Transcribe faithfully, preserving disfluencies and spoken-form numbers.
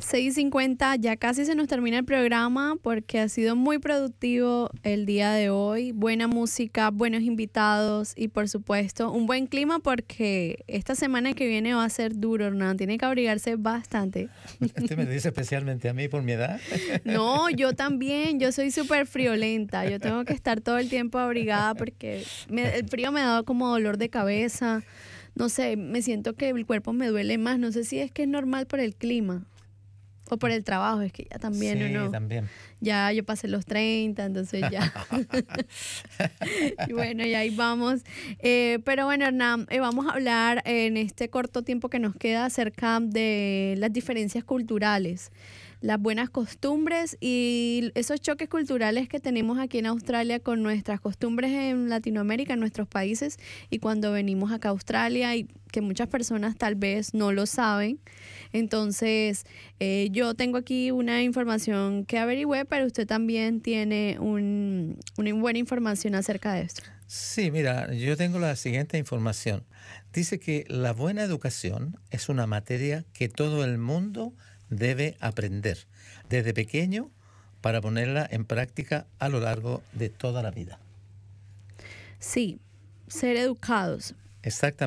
seis cincuenta, ya casi se nos termina el programa porque ha sido muy productivo el día de hoy. Buena música, buenos invitados y por supuesto un buen clima porque esta semana que viene va a ser duro, Hernán. Tiene que abrigarse bastante. ¿Usted me lo dice especialmente a mí por mi edad? No, yo también. Yo soy súper friolenta. Yo tengo que estar todo el tiempo abrigada porque me, el frío me ha dado como dolor de cabeza. No sé, me siento que el cuerpo me duele más. No sé si es que es normal por el clima. O por el trabajo, es que ya también, sí, ¿o no? también. Ya yo pasé los treinta, entonces ya. Y bueno, y ahí vamos. Eh, pero bueno, Hernán, eh, vamos a hablar en este corto tiempo que nos queda acerca de las diferencias culturales, las buenas costumbres y esos choques culturales que tenemos aquí en Australia con nuestras costumbres en Latinoamérica, en nuestros países, y cuando venimos acá a Australia y que muchas personas tal vez no lo saben. Entonces, eh, yo tengo aquí una información que averigüé, pero usted también tiene un, una buena información acerca de esto. Sí, mira, yo tengo la siguiente información. Dice que la buena educación es una materia que todo el mundo debe aprender desde pequeño para ponerla en práctica a lo largo de toda la vida. Sí, ser educados. Exactamente.